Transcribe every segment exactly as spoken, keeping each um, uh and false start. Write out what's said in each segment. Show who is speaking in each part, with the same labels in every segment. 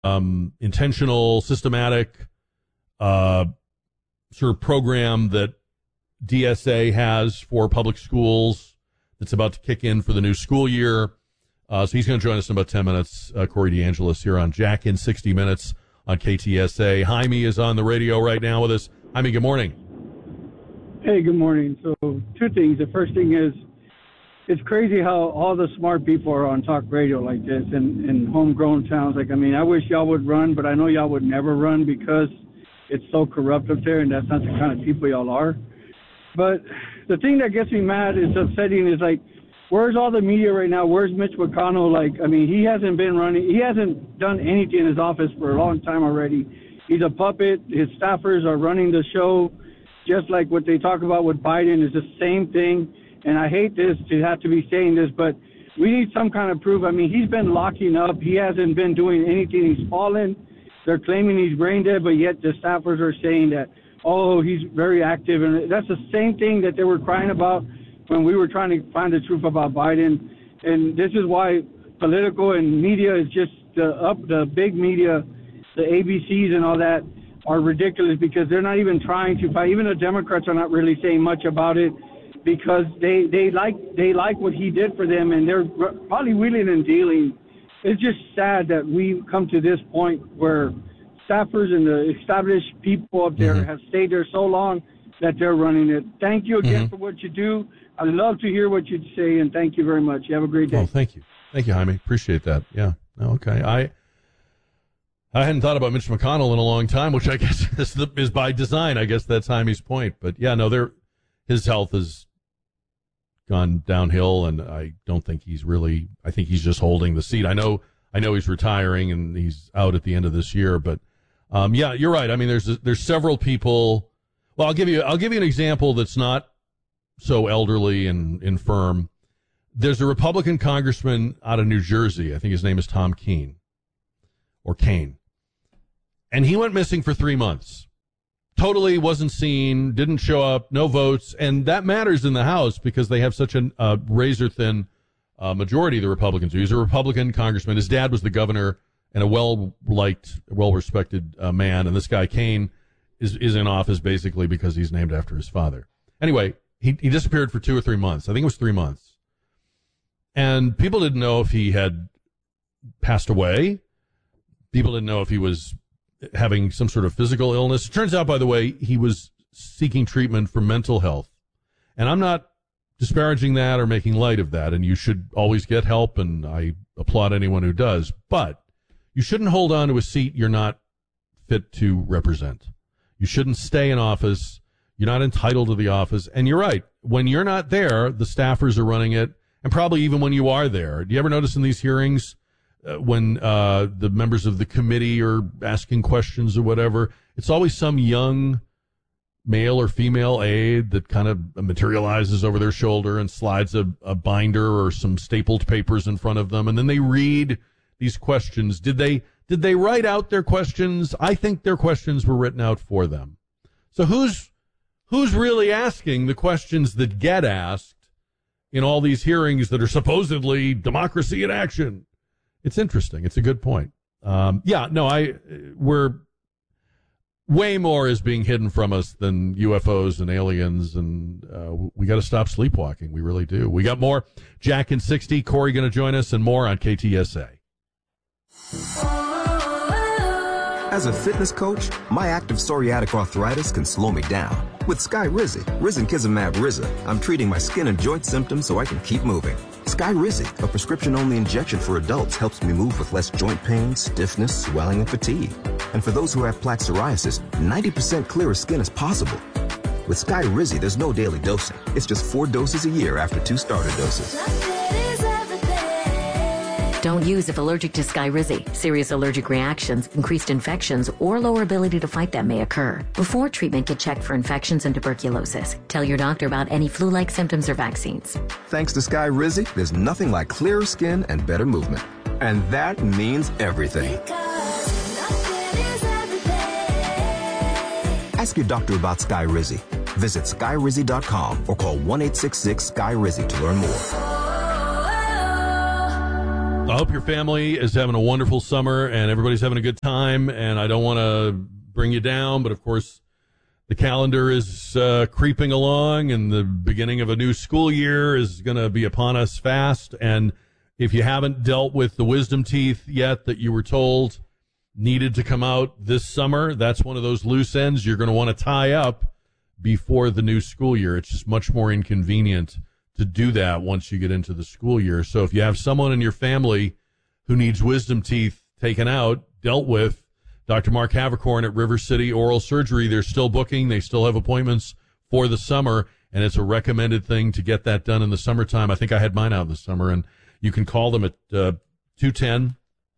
Speaker 1: um, intentional, systematic uh, sort of program that D S A has for public schools that's about to kick in for the new school year. Uh, so he's going to join us in about ten minutes. Uh, Corey DeAngelis here on Jack in sixty minutes on K T S A. Jaime is on the radio right now with us. Jaime, good morning.
Speaker 2: Hey, good morning. So two things. The first thing is, it's crazy how all the smart people are on talk radio like this in, in homegrown towns. Like, I mean, I wish y'all would run, but I know y'all would never run because it's so corrupt up there, and that's not the kind of people y'all are. But the thing that gets me mad is upsetting is, like, where's all the media right now? Where's Mitch McConnell? Like, I mean, he hasn't been running. He hasn't done anything in his office for a long time already. He's a puppet. His staffers are running the show, just like what they talk about with Biden is the same thing. And I hate this to have to be saying this, but we need some kind of proof. I mean, he's been locking up. He hasn't been doing anything. He's fallen. They're claiming he's brain dead, but yet the staffers are saying that, oh, he's very active. And that's the same thing that they were crying about when we were trying to find the truth about Biden. And this is why political and media is just the up, the big media, the A B Cs and all that are ridiculous because they're not even trying to fight. Even the Democrats are not really saying much about it because they, they like they like what he did for them, and they're probably wheeling and dealing. It's just sad that we come to this point where staffers and the established people up there mm-hmm. have stayed there so long that they're running it. Thank you again mm-hmm. for what you do. I love to hear what you say, and thank you very much. You have a great day.
Speaker 1: Oh, thank you. Thank you, Jaime. Appreciate that. Yeah. Okay. I I hadn't thought about Mitch McConnell in a long time, which I guess is, the, is by design. I guess that's Jaime's point. But, yeah, no, they're, his health has gone downhill, and I don't think he's really – I think he's just holding the seat. I know I know he's retiring, and he's out at the end of this year. But, um, yeah, you're right. I mean, there's there's several people – well, I'll give you I'll give you an example that's not so elderly and infirm. There's a Republican congressman out of New Jersey. I think his name is Tom Keene or Kane. And he went missing for three months. Totally wasn't seen, didn't show up, no votes. And that matters in the House because they have such a uh, razor-thin uh, majority, the Republicans. He's a Republican congressman. His dad was the governor and a well-liked, well-respected uh, man. And this guy, Kane, is, is in office basically because he's named after his father. Anyway, he, he disappeared for two or three months. I think it was three months. And people didn't know if he had passed away. People didn't know if he was having some sort of physical illness. It turns out, by the way, he was seeking treatment for mental health. And I'm not disparaging that or making light of that. And you should always get help, and I applaud anyone who does. But you shouldn't hold on to a seat you're not fit to represent. You shouldn't stay in office. You're not entitled to the office. And you're right. When you're not there, the staffers are running it. And probably even when you are there. Do you ever notice in these hearings uh, when uh, the members of the committee are asking questions or whatever, it's always some young male or female aide that kind of materializes over their shoulder and slides a, a binder or some stapled papers in front of them. And then they read these questions. Did they, did they write out their questions? I think their questions were written out for them. So who's, who's really asking the questions that get asked in all these hearings that are supposedly democracy in action? It's interesting. It's a good point. Um, yeah, no, I, we're, way more is being hidden from us than U F Os and aliens, and uh, we got to stop sleepwalking. We really do. We got more Jack in sixty. Corey going to join us and more on K T S A.
Speaker 3: As a fitness coach, my active psoriatic arthritis can slow me down. With Skyrizi, Risankizumab Riza, I'm treating my skin and joint symptoms so I can keep moving. Skyrizi, a prescription-only injection for adults, helps me move with less joint pain, stiffness, swelling, and fatigue. And for those who have plaque psoriasis, ninety percent clearer skin is possible. With Skyrizi, there's no daily dosing. It's just four doses a year after two starter doses.
Speaker 4: Don't use if allergic to Skyrizi. Serious allergic reactions, increased infections, or lower ability to fight them may occur. Before treatment, get checked for infections and tuberculosis. Tell your doctor about any flu-like symptoms or vaccines.
Speaker 3: Thanks to Skyrizi, there's nothing like clearer skin and better movement. And that means everything. Ask your doctor about Skyrizi. Visit Skyrizi dot com or call one eight six six Skyrizi to learn more.
Speaker 1: I hope your family is having a wonderful summer and everybody's having a good time. And I don't want to bring you down, but of course, the calendar is uh, creeping along, and the beginning of a new school year is going to be upon us fast. And if you haven't dealt with the wisdom teeth yet that you were told needed to come out this summer, that's one of those loose ends you're going to want to tie up before the new school year. It's just much more inconvenient to do that once you get into the school year. So if you have someone in your family who needs wisdom teeth taken out, dealt with, Doctor Mark Havercorn at River City Oral Surgery, they're still booking. They still have appointments for the summer, and it's a recommended thing to get that done in the summertime. I think I had mine out in the summer, and you can call them at uh, two ten.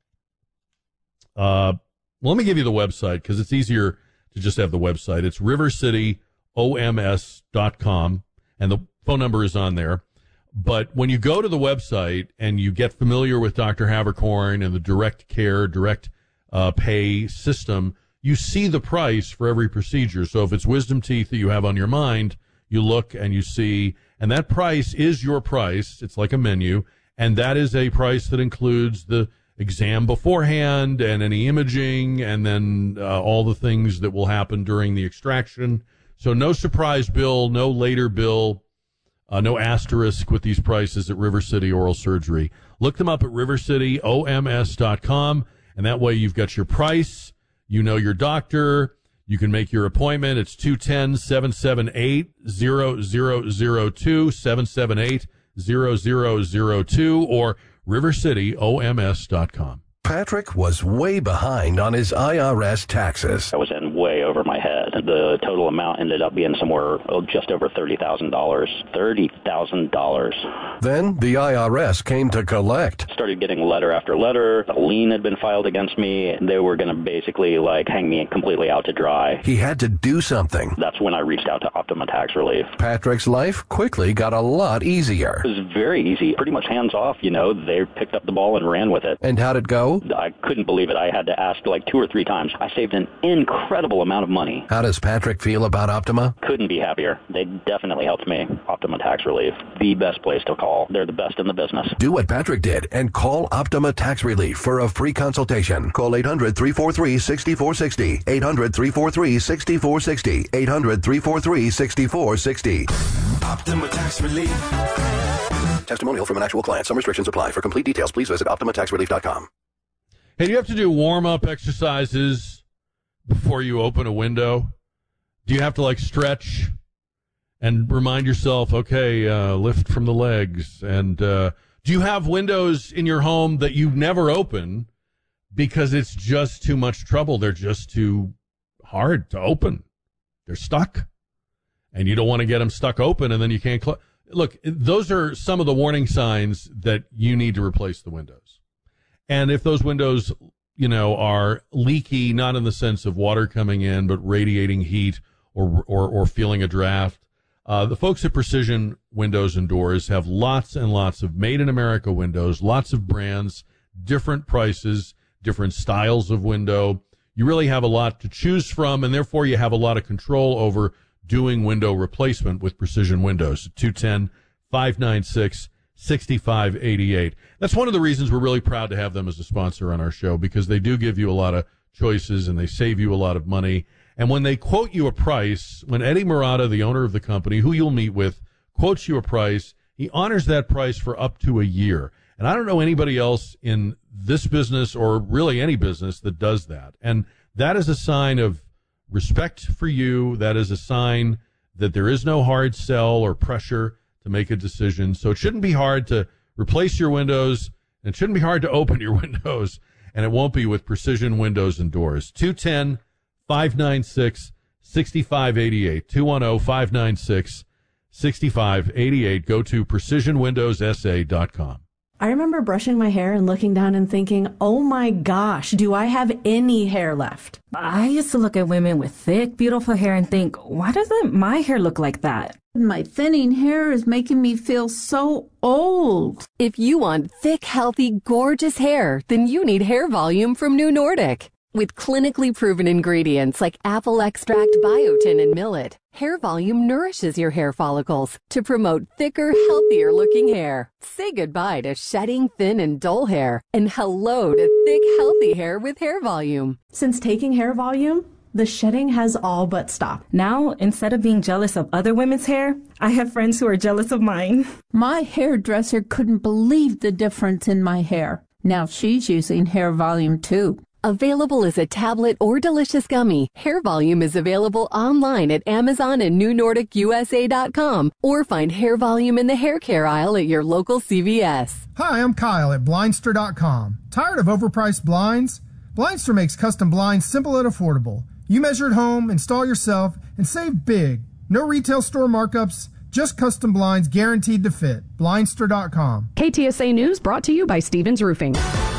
Speaker 1: Uh, well, let me give you the website because it's easier to just have the website. It's river city o m s dot com, and the phone number is on there. But when you go to the website and you get familiar with Doctor Havercorn and the direct care, direct uh, pay system, you see the price for every procedure. So if it's wisdom teeth that you have on your mind, you look and you see, and that price is your price. It's like a menu, and that is a price that includes the exam beforehand and any imaging and then uh, all the things that will happen during the extraction. So no surprise bill, no later bill. Uh, no asterisk with these prices at River City Oral Surgery. Look them up at river city o m s dot com, and that way you've got your price, you know your doctor, you can make your appointment. It's two one zero, seven seven eight, zero zero zero two, seven seven eight, zero zero zero two, or river city o m s dot com.
Speaker 5: Patrick was way behind on his I R S taxes.
Speaker 6: I was in way over my head. The total amount ended up being somewhere oh, just over thirty thousand dollars. thirty thousand dollars.
Speaker 5: Then the I R S came to collect.
Speaker 6: Started getting letter after letter. A lien had been filed against me. They were going to basically like hang me completely out to dry.
Speaker 5: He had to do something.
Speaker 6: That's when I reached out to Optima Tax Relief.
Speaker 5: Patrick's life quickly got a lot easier.
Speaker 6: It was very easy. Pretty much hands off, you know. They picked up the ball and ran with it.
Speaker 5: And how'd it go?
Speaker 6: I couldn't believe it. I had to ask like two or three times. I saved an incredible amount of money.
Speaker 5: How does Patrick feel about Optima?
Speaker 6: Couldn't be happier. They definitely helped me. Optima Tax Relief, the best place to call. They're the best in the business.
Speaker 5: Do what Patrick did and call Optima Tax Relief for a free consultation. Call eight hundred, three four three, six four six zero. eight hundred, three four three, six four six zero. eight hundred, three four three, six four six zero.
Speaker 7: Optima Tax Relief.
Speaker 5: Testimonial from an actual client. Some restrictions apply. For complete details, please visit optima tax relief dot com.
Speaker 1: Hey, do you have to do warm-up exercises before you open a window? Do you have to, like, stretch and remind yourself, okay, uh, lift from the legs? And uh, do you have windows in your home that you never open because it's just too much trouble? They're just too hard to open. They're stuck. And you don't want to get them stuck open, and then you can't close. Look, those are some of the warning signs that you need to replace the windows. And if those windows, you know, are leaky, not in the sense of water coming in, but radiating heat or or, or feeling a draft, uh, the folks at Precision Windows and Doors have lots and lots of made-in-America windows, lots of brands, different prices, different styles of window. You really have a lot to choose from, and therefore you have a lot of control over doing window replacement with Precision Windows. two one zero, five nine six, six five eight eight. That's one of the reasons we're really proud to have them as a sponsor on our show, because they do give you a lot of choices and they save you a lot of money. And when they quote you a price, when Eddie Murata, the owner of the company, who you'll meet with, quotes you a price, he honors that price for up to a year. And I don't know anybody else in this business or really any business that does that. And that is a sign of respect for you. That is a sign that there is no hard sell or pressure to make a decision. So it shouldn't be hard to replace your windows, and it shouldn't be hard to open your windows, and it won't be with Precision Windows and Doors. two one zero, five nine six, six five eight eight. two one zero, five nine six, six five eight eight. Go to precision windows s a dot com.
Speaker 8: I remember brushing my hair and looking down and thinking, oh my gosh, do I have any hair left?
Speaker 9: I used to look at women with thick, beautiful hair and think, why doesn't my hair look like that?
Speaker 10: My thinning hair is making me feel so old.
Speaker 11: If you want thick, healthy, gorgeous hair, then you need Hair Volume from New Nordic. With clinically proven ingredients like apple extract, biotin, and millet, Hair Volume nourishes your hair follicles to promote thicker, healthier-looking hair. Say goodbye to shedding, thin, and dull hair, and hello to thick, healthy hair with Hair Volume.
Speaker 8: Since taking Hair Volume, the shedding has all but stopped.
Speaker 9: Now, instead of being jealous of other women's hair, I have friends who are jealous of mine.
Speaker 10: My hairdresser couldn't believe the difference in my hair. Now she's using Hair Volume too.
Speaker 11: Available as a tablet or delicious gummy, Hair Volume is available online at Amazon and New Nordic U S A dot com, or find Hair Volume in the hair care aisle at your local C V S.
Speaker 12: Hi, I'm Kyle at Blindster dot com. Tired of overpriced blinds? Blindster makes custom blinds simple and affordable. You measure at home, install yourself, and save big. No retail store markups, just custom blinds guaranteed to fit. Blindster dot com.
Speaker 13: K T S A News brought to you by Stevens Roofing.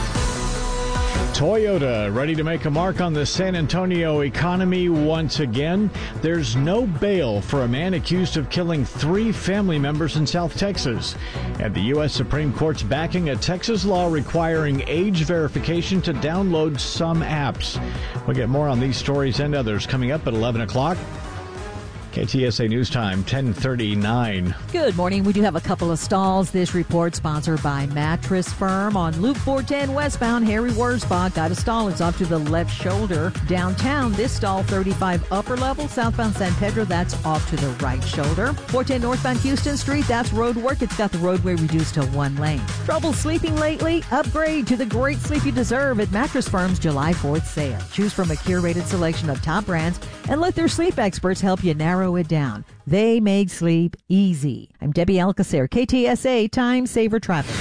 Speaker 14: Toyota ready to make a mark on the San Antonio economy once again. There's no bail for a man accused of killing three family members in South Texas. And the U S Supreme Court's backing a Texas law requiring age verification to download some apps. We'll get more on these stories and others coming up at eleven o'clock. K T S A News Time, ten thirty-nine.
Speaker 15: Good morning. We do have a couple of stalls. This report sponsored by Mattress Firm on Loop four ten westbound. Harry Wurzbach got a stall. It's off to the left shoulder. Downtown, this stall, thirty-five upper level. Southbound San Pedro, that's off to the right shoulder. four ten northbound Houston Street, that's road work. It's got the roadway reduced to one lane. Trouble sleeping lately? Upgrade to the great sleep you deserve at Mattress Firm's July fourth sale. Choose from a curated selection of top brands and let their sleep experts help you narrow it down. They make sleep easy. I'm Debbie Alcacer, K T S A Time Saver Traffic.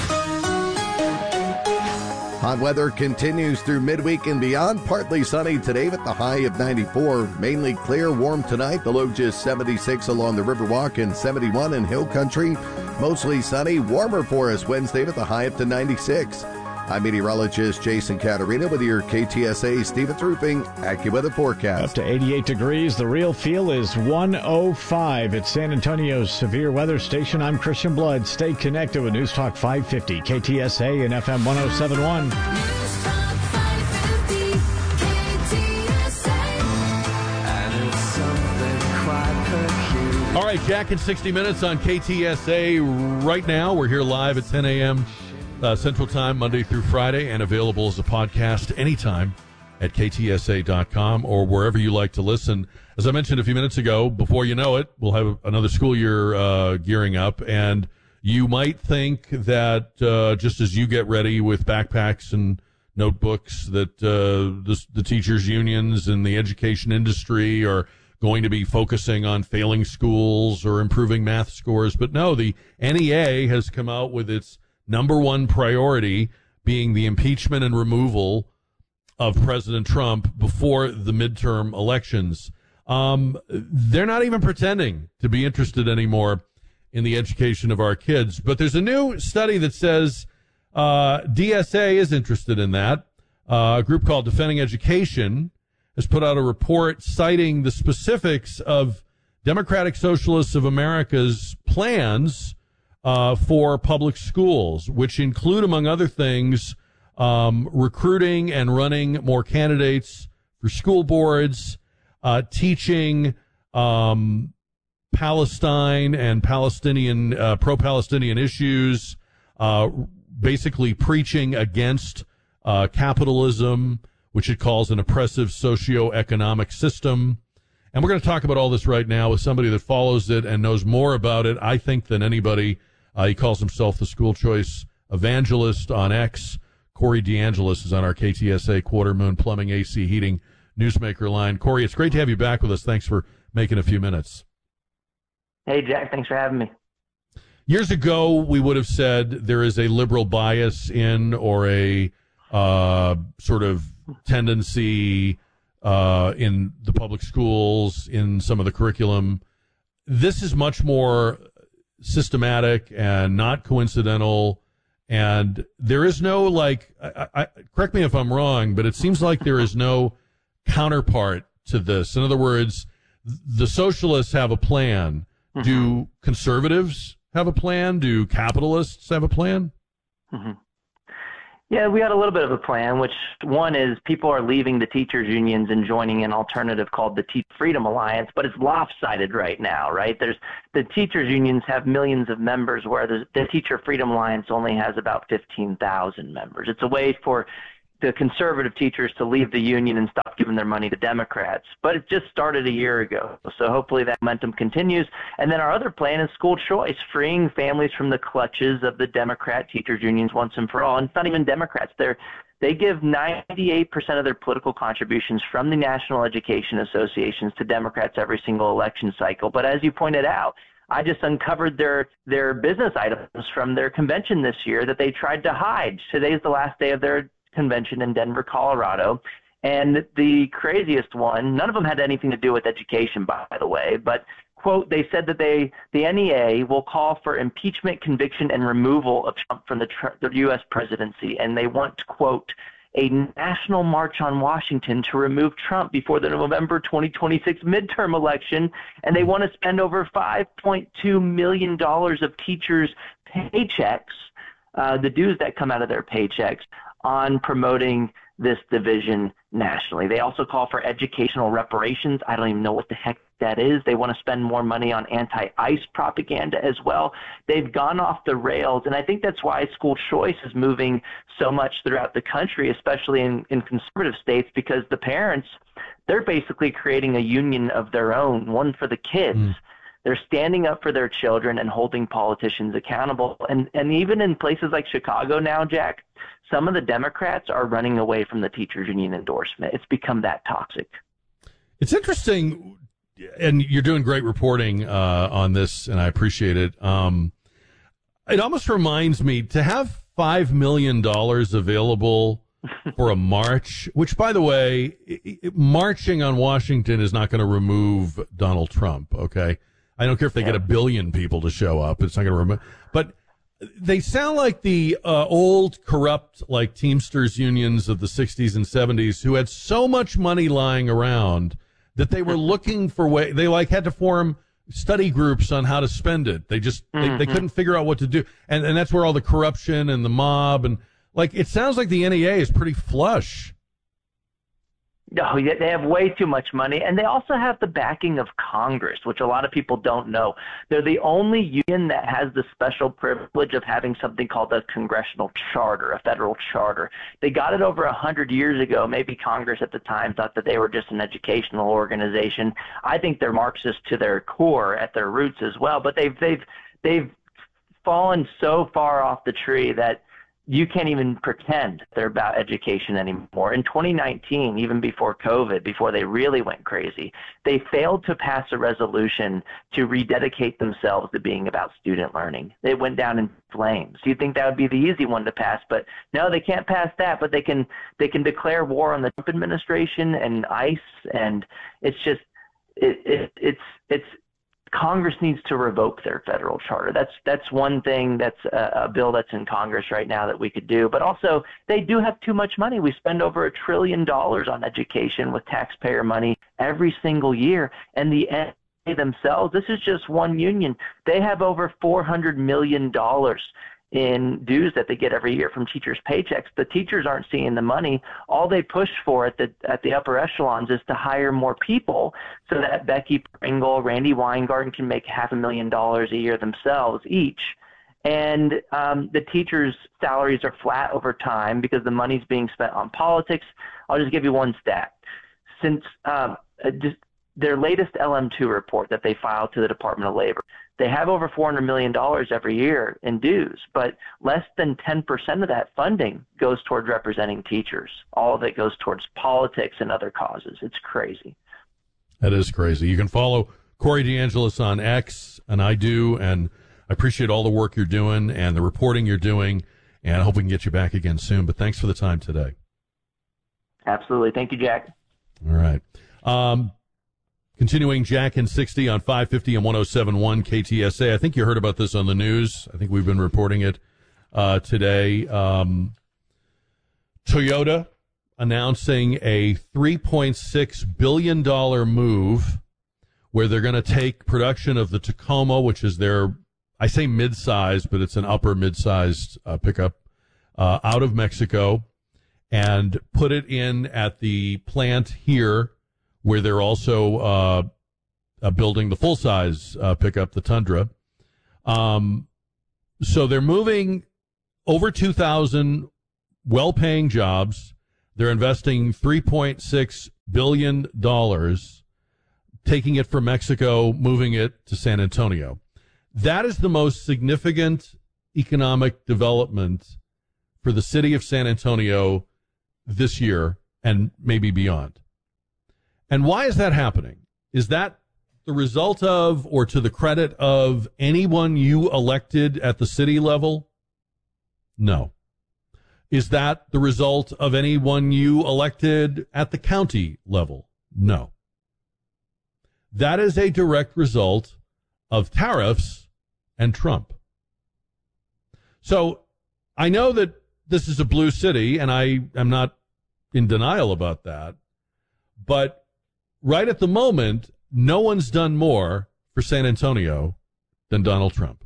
Speaker 16: Hot weather continues through midweek and beyond. Partly sunny today with the high of ninety-four. Mainly clear, warm tonight. The low just seventy-six along the Riverwalk and seventy-one in Hill Country. Mostly sunny, warmer for us Wednesday with the high up to ninety-six. I'm meteorologist Jason Caterina with your K T S A Stevens Roofing AccuWeather forecast.
Speaker 14: Up to eighty-eight degrees. The real feel is one oh five at San Antonio's severe weather station. I'm Christian Blood. Stay connected with News Talk five fifty, K T S A and F M one oh seven point one.
Speaker 1: All right, Jack in sixty minutes on K T S A right now. We're here live at ten a.m. Uh, Central Time, Monday through Friday, and available as a podcast anytime at K T S A dot com or wherever you like to listen. As I mentioned a few minutes ago, before you know it, we'll have another school year uh, gearing up, and you might think that uh, just as you get ready with backpacks and notebooks, that uh, the, the teachers' unions and the education industry are going to be focusing on failing schools or improving math scores. But no, the N E A has come out with its number one priority being the impeachment and removal of President Trump before the midterm elections. Um, they're not even pretending to be interested anymore in the education of our kids. But there's a new study that says uh, D S A is interested in that. Uh, a group called Defending Education has put out a report citing the specifics of Democratic Socialists of America's plans Uh, for public schools, which include, among other things, um, recruiting and running more candidates for school boards, uh, teaching um, Palestine and Palestinian, uh, pro-Palestinian issues, uh, basically preaching against uh, capitalism, which it calls an oppressive socio-economic system. And we're going to talk about all this right now with somebody that follows it and knows more about it, I think, than anybody. Uh, he calls himself the school choice evangelist on X. Corey DeAngelis is on our K T S A Quarter Moon Plumbing, A C Heating Newsmaker line. Corey, it's great to have you back with us. Thanks for making a few minutes.
Speaker 17: Hey, Jack. Thanks for having me.
Speaker 1: Years ago, we would have said there is a liberal bias in or a uh, sort of tendency uh, in the public schools, in some of the curriculum. This is much more systematic and not coincidental, and there is no, like, I, I, correct me if I'm wrong, but it seems like there is no counterpart to this. In other words, the socialists have a plan. Mm-hmm. Do conservatives have a plan? Do capitalists have a plan?
Speaker 17: Mm-hmm. Yeah, we had a little bit of a plan, which one is people are leaving the teachers unions and joining an alternative called the Teach Freedom Alliance, but it's lopsided right now, right? There's the teachers unions have millions of members, where the, the Teacher Freedom Alliance only has about fifteen thousand members. It's a way for the conservative teachers to leave the union and stop giving their money to Democrats. But it just started a year ago, so hopefully that momentum continues. And then our other plan is school choice, freeing families from the clutches of the Democrat teachers unions once and for all. And it's not even Democrats. They're, they give ninety-eight percent of their political contributions from the National Education Associations to Democrats every single election cycle. But as you pointed out, I just uncovered their their business items from their convention this year that they tried to hide. Today's the last day of their convention in Denver, Colorado. And the craziest one, none of them had anything to do with education, by the way, but, quote, they said that they, the N E A will call for impeachment, conviction, and removal of Trump from the, the U S presidency. And they want, quote, a national march on Washington to remove Trump before the November twenty twenty-six midterm election. And they want to spend over five point two million dollars of teachers' paychecks, uh, the dues that come out of their paychecks, on promoting this division nationally. They also call for educational reparations. I don't even know what the heck that is. They want to spend more money on anti-ICE propaganda as well. They've gone off the rails, and I think that's why school choice is moving so much throughout the country, especially in, in conservative states, because the parents, they're basically creating a union of their own, one for the kids. Mm. They're standing up for their children and holding politicians accountable. And, and even in places like Chicago now, Jack, some of the Democrats are running away from the teachers union endorsement. It's become that toxic.
Speaker 1: It's interesting, and you're doing great reporting uh, on this, and I appreciate it. Um, it almost reminds me to have five million dollars available for a march, which, by the way, it, it, marching on Washington is not going to remove Donald Trump, okay? I don't care if they get a billion people to show up. It's not going to remove. But they sound like the uh, old, corrupt, like Teamsters unions of the sixties and seventies who had so much money lying around that they were looking for way. They like had to form study groups on how to spend it. They just they, mm-hmm. they couldn't figure out what to do, and and that's where all the corruption and the mob and like it sounds like the N E A is pretty flush.
Speaker 17: No, they have way too much money, and they also have the backing of Congress, which a lot of people don't know. They're the only union that has the special privilege of having something called a congressional charter, a federal charter. They got it over a hundred years ago. Maybe Congress at the time thought that they were just an educational organization. I think they're Marxist to their core, at their roots as well, but they've they've they've fallen so far off the tree that you can't even pretend they're about education anymore. In twenty nineteen, even before COVID, before they really went crazy, they failed to pass a resolution to rededicate themselves to being about student learning. They went down in flames. You'd think that would be the easy one to pass, but no, they can't pass that, but they can they can declare war on the Trump administration and ICE, and it's just it, it it's it's Congress needs to revoke their federal charter. That's that's one thing. That's a, a bill that's in Congress right now that we could do. But also, they do have too much money. We spend over a trillion dollars on education with taxpayer money every single year. And the N E A themselves, this is just one union. They have over four hundred million dollars in dues that they get every year from teachers' paychecks. The teachers aren't seeing the money. All they push for at the at the upper echelons is to hire more people so that Becky Pringle, Randy Weingarten can make half a million dollars a year themselves each. And um, the teachers' salaries are flat over time because the money's being spent on politics. I'll just give you one stat. Since um, just their latest L M two report that they filed to the Department of Labor, they have over four hundred million dollars every year in dues, but less than ten percent of that funding goes towards representing teachers. All of it goes towards politics and other causes. It's crazy.
Speaker 1: That is crazy. You can follow Corey DeAngelis on X, and I do, and I appreciate all the work you're doing and the reporting you're doing, and I hope we can get you back again soon. But thanks for the time today.
Speaker 17: Absolutely. Thank you, Jack.
Speaker 1: All right. Um, Continuing Jack in sixty on five fifty and one oh seven point one K T S A. I think you heard about this on the news. I think we've been reporting it uh, today. Um, Toyota announcing a three point six billion dollars move where they're going to take production of the Tacoma, which is their, I say mid-sized, but it's an upper mid-sized uh, pickup, uh, out of Mexico and put it in at the plant here, where they're also uh, uh, building the full-size uh, pickup, the Tundra. Um, so they're moving over two thousand well-paying jobs. They're investing three point six billion dollars, taking it from Mexico, moving it to San Antonio. That is the most significant economic development for the city of San Antonio this year and maybe beyond. And why is that happening? Is that the result of or to the credit of anyone you elected at the city level? No. Is that the result of anyone you elected at the county level? No. That is a direct result of tariffs and Trump. So I know that this is a blue city, and I am not in denial about that. But right at the moment, no one's done more for San Antonio than Donald Trump.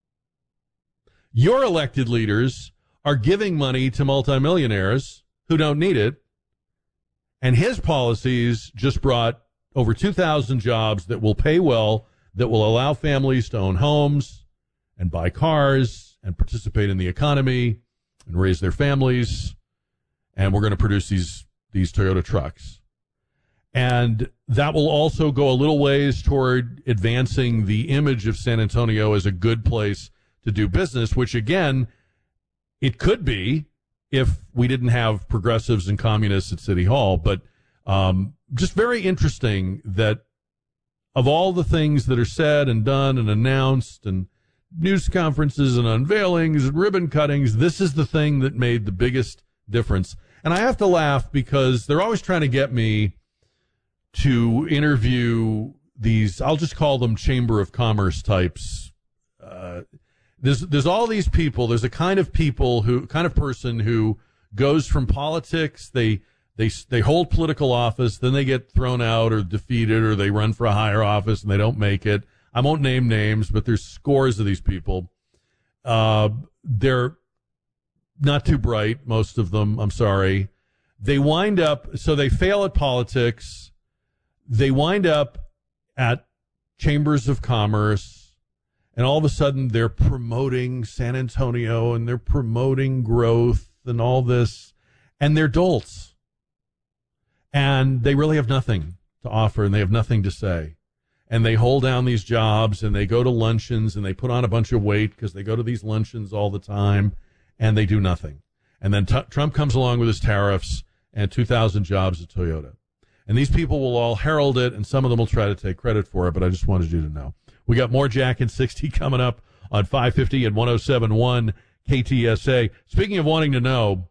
Speaker 1: Your elected leaders are giving money to multimillionaires who don't need it, and his policies just brought over two thousand jobs that will pay well, that will allow families to own homes and buy cars and participate in the economy and raise their families. And we're going to produce these, these Toyota trucks. And that will also go a little ways toward advancing the image of San Antonio as a good place to do business, which, again, it could be if we didn't have progressives and communists at City Hall. But um, just very interesting that of all the things that are said and done and announced and news conferences and unveilings and ribbon cuttings, this is the thing that made the biggest difference. And I have to laugh because they're always trying to get me to interview these, I'll just call them Chamber of Commerce types. Uh, there's there's all these people. There's a kind of people who, kind of person who goes from politics. They they they hold political office, then they get thrown out or defeated, or they run for a higher office and they don't make it. I won't name names, but there's scores of these people. Uh, they're not too bright, most of them. I'm sorry. They wind up, so they fail at politics. They wind up at chambers of commerce, and all of a sudden they're promoting San Antonio and they're promoting growth and all this, and they're dolts. And they really have nothing to offer, and they have nothing to say. And they hold down these jobs, and they go to luncheons, and they put on a bunch of weight because they go to these luncheons all the time, and they do nothing. And then t- Trump comes along with his tariffs and two thousand jobs at Toyota. And these people will all herald it, and some of them will try to take credit for it, but I just wanted you to know. We got more Jack and sixty coming up on five fifty and one oh seven point one K T S A. Speaking of wanting to know,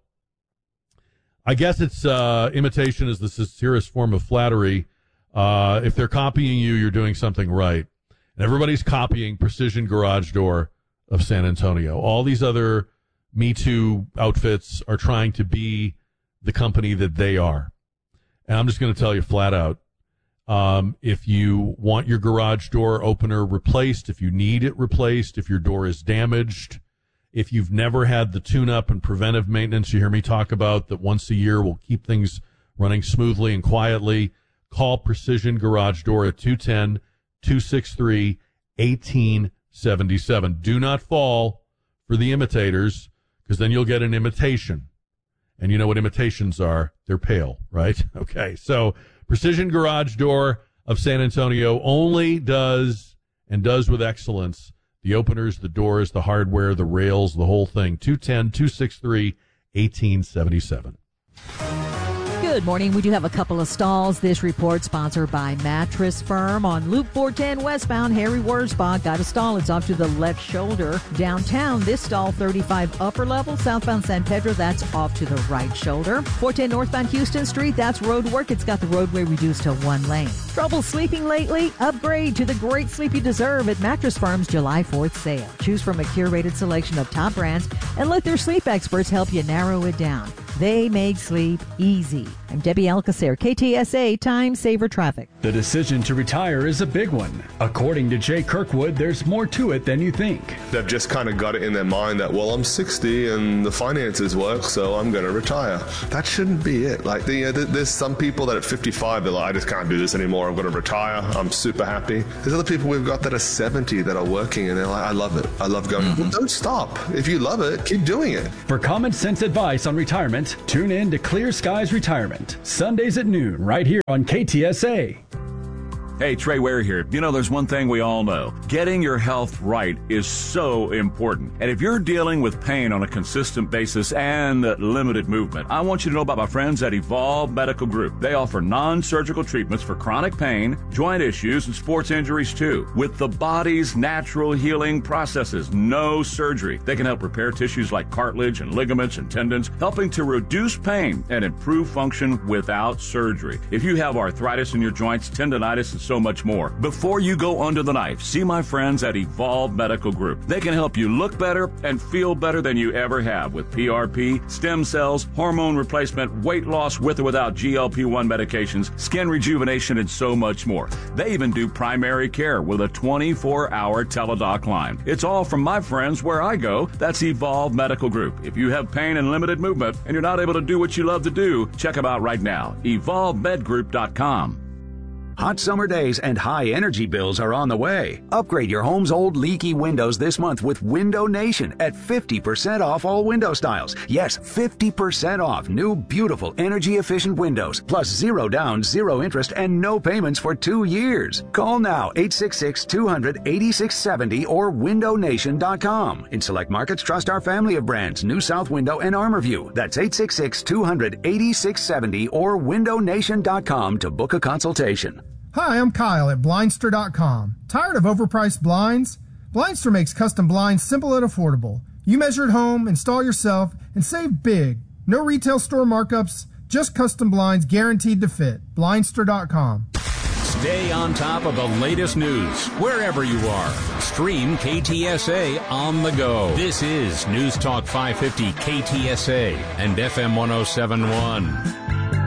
Speaker 1: I guess it's uh, imitation is the sincerest form of flattery. Uh, if they're copying you, you're doing something right. And everybody's copying Precision Garage Door of San Antonio. All these other Me Too outfits are trying to be the company that they are. And I'm just going to tell you flat out, um, if you want your garage door opener replaced, if you need it replaced, if your door is damaged, if you've never had the tune-up and preventive maintenance you hear me talk about that once a year will keep things running smoothly and quietly, call Precision Garage Door at two one zero, two six three, one eight seven seven. Do not fall for the imitators, because then you'll get an imitation. And you know what imitations are. They're pale, right? Okay, so Precision Garage Door of San Antonio only does, and does with excellence, the openers, the doors, the hardware, the rails, the whole thing. two one zero, two six three, one eight seven seven.
Speaker 15: Good morning. We do have a couple of stalls. This report sponsored by Mattress Firm on Loop four ten westbound. Harry Wurzbach got a stall. It's off to the left shoulder. Downtown, this stall thirty-five upper level. Southbound San Pedro, that's off to the right shoulder. four ten northbound Houston Street, that's road work. It's got the roadway reduced to one lane. Trouble sleeping lately? Upgrade to the great sleep you deserve at Mattress Firm's July fourth sale. Choose from a curated selection of top brands and let their sleep experts help you narrow it down. They make sleep easy. I'm Debbie Alcacer, K T S A Time Saver Traffic.
Speaker 18: The decision to retire is a big one. According to Jay Kirkwood, there's more to it than you think.
Speaker 19: They've just kind of got it in their mind that, well, I'm sixty and the finances work, so I'm going to retire. That shouldn't be it. Like, the, uh, there's some people that at fifty-five, they're like, I just can't do this anymore. I'm going to retire. I'm super happy. There's other people we've got that are seventy that are working and they're like, I love it. I love going. Mm-hmm. Well, don't stop. If you love it, keep doing it.
Speaker 18: For common sense advice on retirement, tune in to Clear Skies Retirement, Sundays at noon, right here on K T S A.
Speaker 20: Hey, Trey Ware here. You know, there's one thing we all know. Getting your health right is so important. And if you're dealing with pain on a consistent basis and limited movement, I want you to know about my friends at Evolve Medical Group. They offer non-surgical treatments for chronic pain, joint issues, and sports injuries too. With the body's natural healing processes, no surgery. They can help repair tissues like cartilage and ligaments and tendons, helping to reduce pain and improve function without surgery. If you have arthritis in your joints, tendonitis, and so much more. Before you go under the knife, see my friends at Evolve Medical Group. They can help you look better and feel better than you ever have with P R P, stem cells, hormone replacement, weight loss with or without G L P one medications, skin rejuvenation, and so much more. They even do primary care with a twenty-four hour teledoc line. It's all from my friends where I go. That's Evolve Medical Group. If you have pain and limited movement and you're not able to do what you love to do, check them out right now. evolve med group dot com.
Speaker 21: Hot summer days and high energy bills are on the way. Upgrade your home's old leaky windows this month with Window Nation at fifty percent off all window styles. Yes, fifty percent off new beautiful energy efficient windows, plus zero down, zero interest, and no payments for two years. Call now eight six six, two hundred, eighty-six seventy or window nation dot com. In select markets, trust our family of brands, New South Window and ArmorView. That's eight six six, two hundred, eighty-six seventy or window nation dot com to book a consultation.
Speaker 12: Hi, I'm Kyle at Blindster dot com. Tired of overpriced blinds? Blindster makes custom blinds simple and affordable. You measure at home, install yourself, and save big. No retail store markups, just custom blinds guaranteed to fit. Blindster dot com.
Speaker 22: Stay on top of the latest news wherever you are. Stream K T S A on the go. This is News Talk five fifty K T S A and F M one oh seven point one.